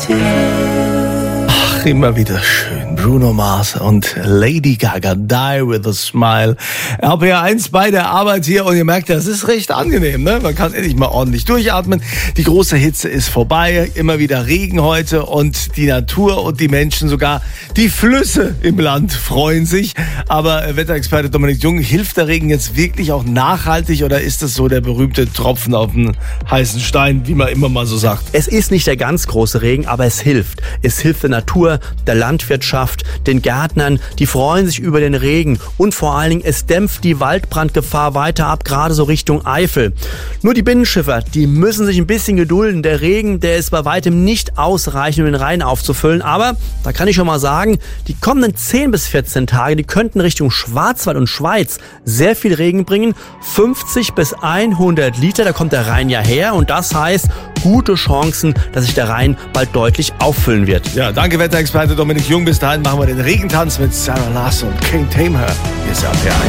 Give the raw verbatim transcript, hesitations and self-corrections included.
Ach, immer wieder schön. Bruno Mars und Lady Gaga, Die With A Smile. R P R eins bei der Arbeit hier und ihr merkt, das ist recht angenehm, ne? Man kann endlich mal ordentlich durchatmen. Die große Hitze ist vorbei, immer wieder Regen heute und die Natur und die Menschen, sogar die Flüsse im Land freuen sich. Aber Wetterexperte Dominik Jung, hilft der Regen jetzt wirklich auch nachhaltig oder ist das so der berühmte Tropfen auf den heißen Stein, wie man immer mal so sagt? Es ist nicht der ganz große Regen, aber es hilft. Es hilft der Natur, der Landwirtschaft, den Gärtnern, die freuen sich über den Regen und vor allen Dingen, es dämpft die Waldbrandgefahr weiter ab, gerade so Richtung Eifel. Nur die Binnenschiffer, die müssen sich ein bisschen gedulden. Der Regen, der ist bei weitem nicht ausreichend, um den Rhein aufzufüllen, aber da kann ich schon mal sagen, die kommenden zehn bis vierzehn Tage, die könnten Richtung Schwarzwald und Schweiz sehr viel Regen bringen, fünfzig bis hundert Liter, da kommt der Rhein ja her und das heißt, gute Chancen, dass sich der Rhein bald deutlich auffüllen wird. Ja, danke Wetterexperte Dominik Jung. Bis dahin machen wir den Regentanz mit Sarah Larsson und King Tamer. Hier ist R P R eins.